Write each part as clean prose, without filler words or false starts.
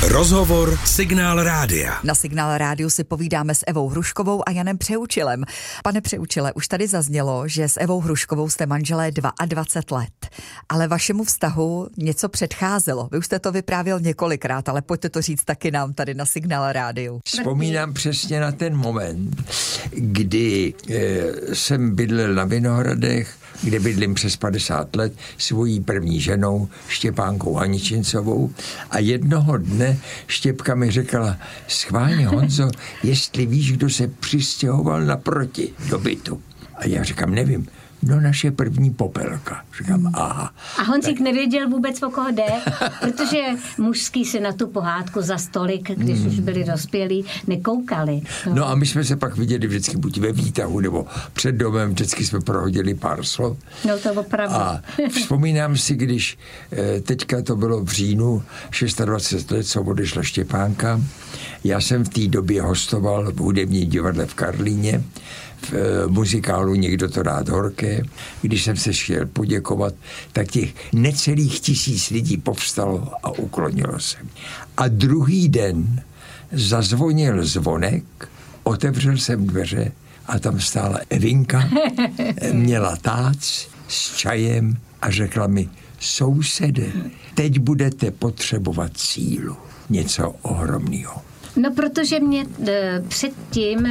Rozhovor Signál Rádia. Na Signál Rádiu si povídáme s Evou Hruškovou a Janem Přeučilem. Pane Přeučile, už tady zaznělo, že s Evou Hruškovou jste manželé 22 let, ale vašemu vztahu něco předcházelo. Vy už jste to vyprávěl několikrát, ale pojďte to říct taky nám tady na Signál Rádiu. Vzpomínám přesně na ten moment, kdy jsem bydlel na Vinohradech, kde bydlím přes 50 let, svojí první ženou Štěpánkou Haničincovou, a jednoho dne Štěpka mi řekla: schválně, Honzo, jestli víš, kdo se přistěhoval naproti do bytu. A já říkám: nevím. No, naše první Popelka. Říkám, aha. A Honzík nevěděl vůbec, o koho jde, protože mužský si na tu pohádku za stolik, když už byli dospělí, nekoukali. No a my jsme se pak viděli vždycky buď ve výtahu, nebo před domem, vždycky jsme prohodili pár slov. No to opravdu. A vzpomínám si, když teďka to bylo v říjnu, 26 let, co odešla Štěpánka. Já jsem v té době hostoval v hudebním divadle v Karlíně, v muzikálu Někdo to rád horké. Když jsem se šel poděkovat, tak těch necelých 1000 lidí povstalo a uklonilo se. A druhý den zazvonil zvonek, otevřel jsem dveře a tam stála Evinka, měla tác s čajem a řekla mi: sousede, teď budete potřebovat sílu. Něco ohromného. No, protože mě předtím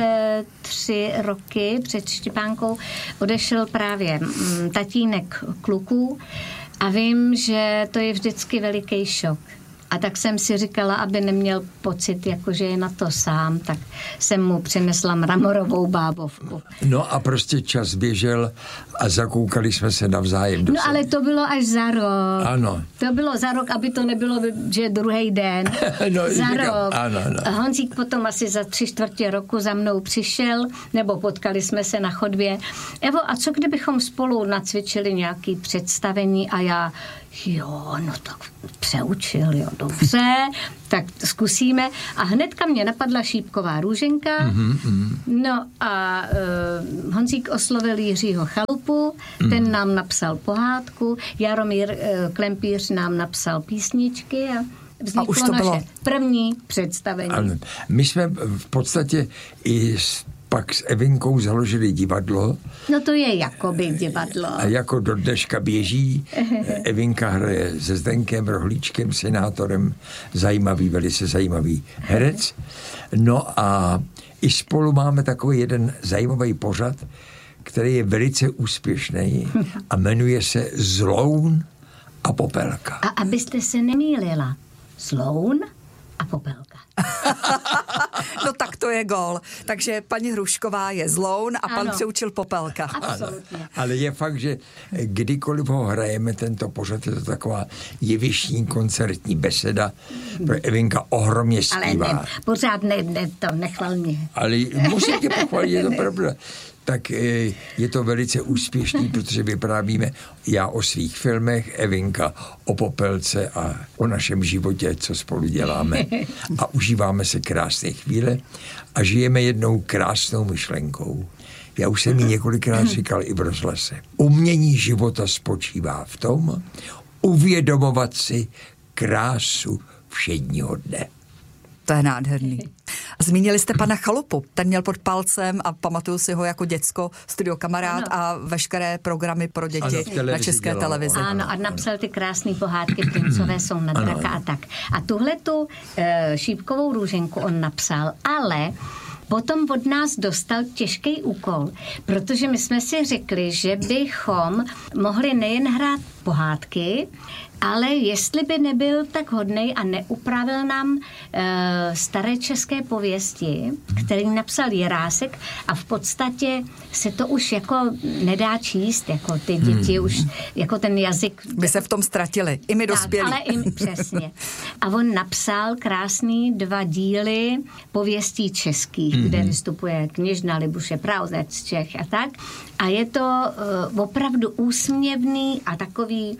3 roky před Štěpánkou odešel právě tatínek kluků a vím, že to je vždycky veliký šok. A tak jsem si říkala, aby neměl pocit, jako že je na to sám, tak jsem mu přinesla mramorovou bábovku. No a prostě čas běžel a zakoukali jsme se navzájem do No ale to bylo až za rok. Ano. To bylo za rok, aby to nebylo, že druhý den. No, za říkám, rok. Ano. Honzík potom asi za 3/4 roku za mnou přišel, nebo potkali jsme se na chodbě. Evo, a co kdybychom spolu nacvičili nějaké představení? A já: jo, no tak Přeučil, jo, dobře, tak zkusíme. A hnedka mě napadla Šípková Růženka. No a Honzík oslovil Jiřího Chalupu, ten nám napsal pohádku, Jaromír Klempíř nám napsal písničky a vzniklo naše první představení. Ano. My jsme v podstatě i pak s Evinkou založili divadlo. No to je jakoby divadlo. A jako do dneška běží. Evinka hraje se Zdenkem Rohlíčkem, senátorem, velice zajímavý herec. No a i spolu máme takový jeden zajímavý pořad, který je velice úspěšný a jmenuje se Zloun a Popelka. A abyste se nemýlila, Zloun a Popelka. No tak to je gól. Takže paní Hrušková je Zloun a pan Přeučil Popelka. Absolutně. Ale je fakt, že kdykoliv ho hrajeme, tento pořad, je to taková jevištní koncertní beseda. Evinka ohromně zpívá. Ale pořád to nechval mě. Ale musím tě pochválit, je to pravda. Tak je to velice úspěšný, protože vyprávíme já o svých filmech, Evinka o Popelce a o našem životě, co spolu děláme. A užíváme se krásné chvíle a žijeme jednou krásnou myšlenkou. Já už jsem ji několikrát říkal i v rozhlase. Umění života spočívá v tom uvědomovat si krásu všedního dne. To je nádherný. Zmínili jste pana Chalupu, ten měl pod palcem a pamatuju si ho jako děcko, studiokamarád a veškeré programy pro děti na České televizi. Ano, a napsal ty krásné pohádky Princové jsou na draka a tak. A tuhletu Šípkovou Růženku on napsal, ale potom od nás dostal těžký úkol, protože my jsme si řekli, že bychom mohli nejen hrát pohádky, ale jestli by nebyl tak hodnej a neupravil nám staré české pověsti, který napsal Jirásek, a v podstatě se to už jako nedá číst, jako ty děti už, jako ten jazyk. By se v tom ztratili, i my dospělí. Ale i přesně. A on napsal krásný 2 díly pověstí českých, kde vystupuje kněžna Libuše Prauzec z Čech a tak. A je to opravdu úsměvný a takový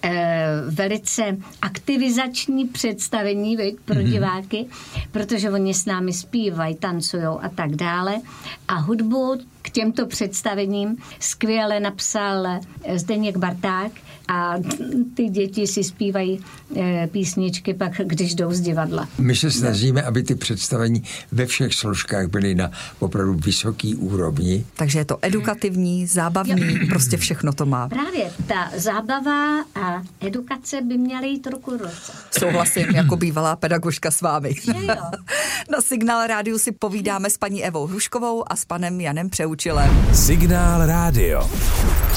velice aktivizační představení pro diváky, protože oni s námi zpívají, tancujou a tak dále. A hudbu k těmto představením skvěle napsal Zdeněk Barták a ty děti si zpívají písničky pak, když jdou z divadla. My se snažíme, aby ty představení ve všech složkách byly na opravdu vysoký úrovni. Takže je to edukativní, zábavní, prostě všechno to má. Právě ta zábava a edukace by měly jít ruku v ruce. Souhlasím, jako bývalá pedagožka s vámi. Jo. Na Signál rádiu si povídáme s paní Evou Hruškovou a s panem Janem Přeučilem. Signál rádio.